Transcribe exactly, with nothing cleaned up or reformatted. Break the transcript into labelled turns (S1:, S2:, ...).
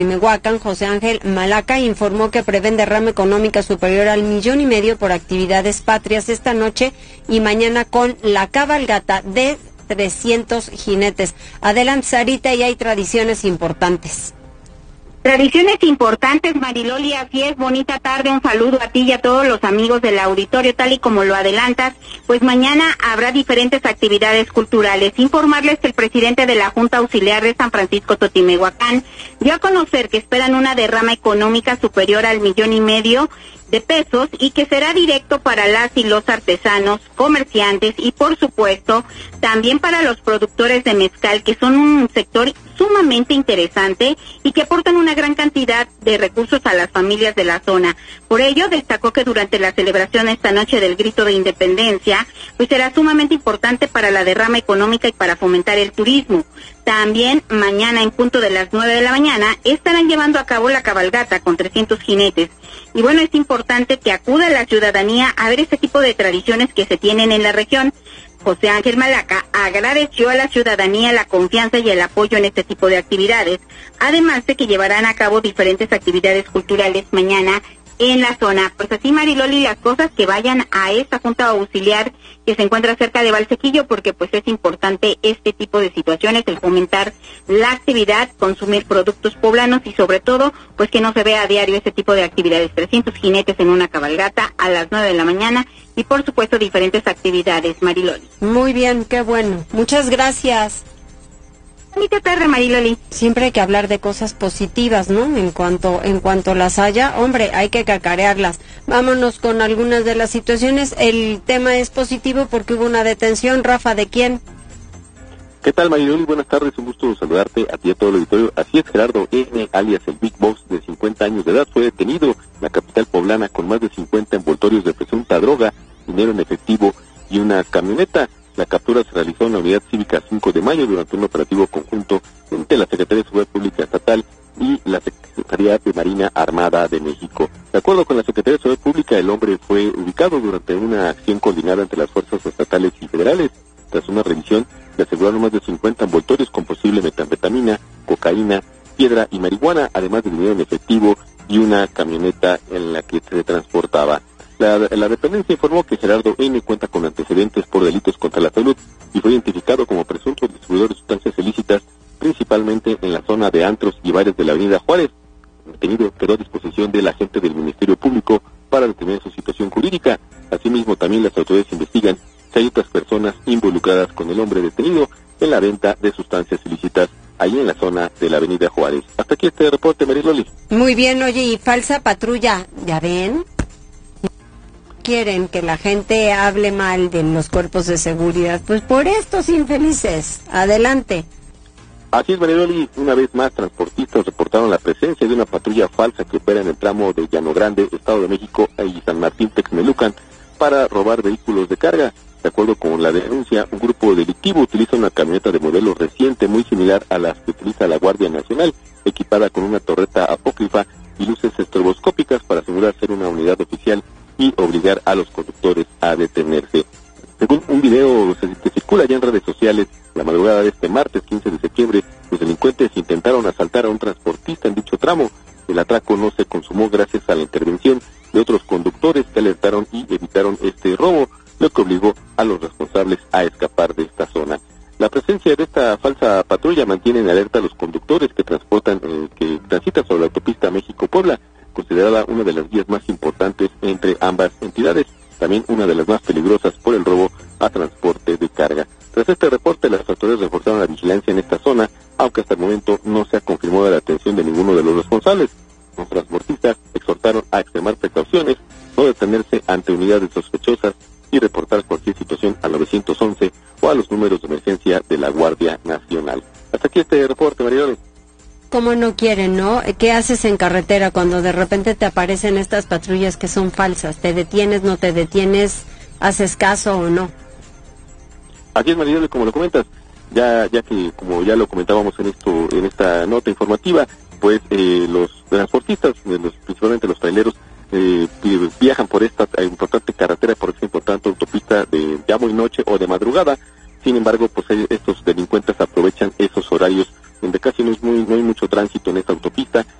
S1: Totimehuacán, José Ángel Malaca, informó que prevén derrama económica superior al millón y medio por actividades patrias esta noche y mañana con la cabalgata de trescientos jinetes. Adelante, Sarita, y hay tradiciones importantes.
S2: Tradiciones importantes, Mariloli, así es, bonita tarde, un saludo a ti y a todos los amigos del auditorio, tal y como lo adelantas, pues mañana habrá diferentes actividades culturales. Informarles que el presidente de la Junta Auxiliar de San Francisco Totimehuacán dio a conocer que esperan una derrama económica superior al millón y medio de pesos y que será directo para las y los artesanos, comerciantes y por supuesto también para los productores de mezcal, que son un sector sumamente interesante y que aportan una gran cantidad de recursos a las familias de la zona. Por ello destacó que durante la celebración esta noche del Grito de Independencia, pues será sumamente importante para la derrama económica y para fomentar el turismo. También mañana en punto de las nueve de la mañana estarán llevando a cabo la cabalgata con trescientos jinetes. Y bueno, es importante que acuda la ciudadanía a ver este tipo de tradiciones que se tienen en la región. José Ángel Malaca agradeció a la ciudadanía la confianza y el apoyo en este tipo de actividades, además de que llevarán a cabo diferentes actividades culturales mañana en la zona. Pues así, Mariloli, las cosas, que vayan a esta junta auxiliar que se encuentra cerca de Valsequillo, porque pues es importante este tipo de situaciones, el fomentar la actividad, consumir productos poblanos y sobre todo, pues que no se vea a diario este tipo de actividades. trescientos jinetes en una cabalgata a las nueve de la mañana y por supuesto diferentes actividades, Mariloli.
S1: Muy bien, qué bueno. Muchas gracias.
S2: Bonita tarde, Mariloli.
S1: Siempre hay que hablar de cosas positivas, ¿no? En cuanto en cuanto las haya, hombre, hay que cacarearlas. Vámonos con algunas de las situaciones. El tema es positivo porque hubo una detención. Rafa, ¿de quién?
S3: ¿Qué tal, Mariloli? Buenas tardes, un gusto saludarte a ti y a todo el auditorio. Así es, Gerardo N., alias el Big Boss, de cincuenta años de edad, fue detenido en la capital poblana con más de cincuenta envoltorios de presunta droga, dinero en efectivo y una camioneta. La captura se realizó en la Unidad Cívica cinco de mayo durante un operativo conjunto entre la Secretaría de Seguridad Pública Estatal y la Secretaría de Marina Armada de México. De acuerdo con la Secretaría de Seguridad Pública, el hombre fue ubicado durante una acción coordinada entre las fuerzas estatales y federales. Tras una revisión, le aseguraron más de cincuenta envoltorios con posible metanfetamina, cocaína, piedra y marihuana, además de dinero en efectivo y una camioneta en la que se transportaba. La, la dependencia informó que Gerardo N. cuenta con antecedentes por delitos contra la salud y fue identificado como presunto distribuidor de sustancias ilícitas, principalmente en la zona de antros y bares de la Avenida Juárez. El detenido quedó a disposición del agente del Ministerio Público para determinar su situación jurídica. Asimismo, también las autoridades investigan si hay otras personas involucradas con el hombre detenido en la venta de sustancias ilícitas ahí en la zona de la Avenida Juárez. Hasta aquí este reporte, Mariloli.
S1: Muy bien, oye, y falsa patrulla, ¿ya ven? Quieren que la gente hable mal de los cuerpos de seguridad, pues por estos infelices. Adelante.
S3: Así es, Mariloli, una vez más transportistas reportaron la presencia de una patrulla falsa que opera en el tramo de Llano Grande, Estado de México y San Martín Texmelucan para robar vehículos de carga. De acuerdo con la denuncia, un grupo delictivo utiliza una camioneta de modelo reciente muy similar a las que utiliza la Guardia Nacional, equipada con una torreta apócrifa y luces estroboscópicas para asegurar ser una unidad oficial y obligar a los conductores a detenerse. Según un video que circula ya en redes sociales, la madrugada de este martes quince de septiembre, los delincuentes intentaron asaltar a un transportista en dicho tramo. El atraco no se consumó gracias a la intervención de otros conductores que alertaron y evitaron este robo, lo que obligó a los responsables a escapar de esta zona. La presencia de esta falsa patrulla mantiene en alerta a los conductores que transportan, eh, que transitan sobre la autopista México-Puebla, considerada una de las vías más importantes entre ambas entidades, también una de las más peligrosas por el robo a transporte de carga. Tras este reporte, las autoridades reforzaron la vigilancia en esta zona, aunque hasta el momento no se ha confirmado la detención de ninguno de los responsables. Los transportistas exhortaron a extremar precauciones, no detenerse ante unidades sospechosas y reportar cualquier situación al nueve once o a los números de emergencia de la Guardia Nacional. Hasta aquí este reporte, Mariloli.
S1: ¿Cómo no quieren, no? ¿Qué haces en carretera cuando de repente te aparecen estas patrullas que son falsas? ¿Te detienes, no te detienes? ¿Haces caso o no?
S3: Así es, Mariloli, como lo comentas, ya ya que como ya lo comentábamos en esto en esta nota informativa, pues eh, los transportistas, los, principalmente los traileros, eh, viajan por esta importante carretera, por esta importante autopista de, de amo y noche o de madrugada. Sin embargo, pues estos delincuentes aprovechan esos horarios donde casi no, es muy, no hay mucho tránsito en esta autopista,